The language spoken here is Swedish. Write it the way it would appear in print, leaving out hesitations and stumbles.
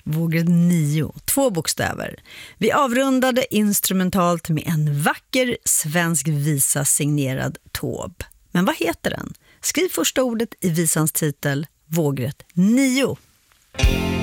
Vågrätt 9, 2 bokstäver. Vi avrundade instrumentalt med en vacker svensk visa signerad Taube. Men vad heter den? Skriv första ordet i visans titel, Vågrätt 9.